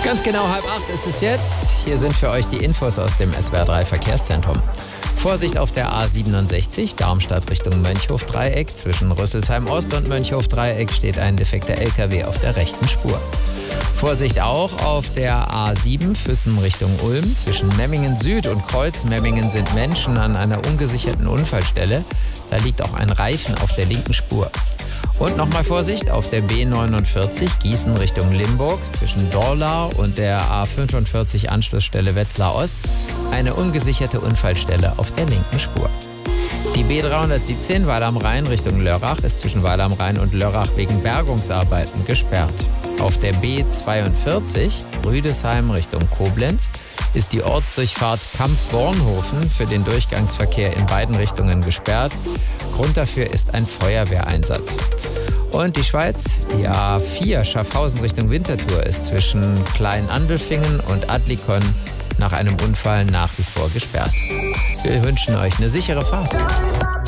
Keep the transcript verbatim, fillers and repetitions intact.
Ganz genau halb acht ist es jetzt. Hier sind für euch die Infos aus dem S W R drei Verkehrszentrum. Vorsicht auf der A siebenundsechzig, Darmstadt Richtung Mönchhof-Dreieck. Zwischen Rüsselsheim Ost und Mönchhof-Dreieck steht ein defekter L K W auf der rechten Spur. Vorsicht auch auf der A sieben, Füssen Richtung Ulm. Zwischen Memmingen Süd und Kreuz-Memmingen sind Menschen an einer ungesicherten Unfallstelle. Da liegt auch ein Reifen auf der linken Spur. Und nochmal Vorsicht auf der B neunundvierzig, Gießen Richtung Limburg. Zwischen Dorlau und der A fünfundvierzig, Anschlussstelle Wetzlar Ost. Eine ungesicherte Unfallstelle auf der linken Spur. Die B dreihundertsiebzehn, Weil am Rhein Richtung Lörrach, ist zwischen Weil am Rhein und Lörrach wegen Bergungsarbeiten gesperrt. Auf der B zweiundvierzig, Rüdesheim Richtung Koblenz, ist die Ortsdurchfahrt Kamp-Bornhofen für den Durchgangsverkehr in beiden Richtungen gesperrt. Grund dafür ist ein Feuerwehreinsatz. Und die Schweiz, die A vier, Schaffhausen Richtung Winterthur, ist zwischen Klein-Andelfingen und Adlikon nach einem Unfall nach wie vor gesperrt. Wir wünschen euch eine sichere Fahrt.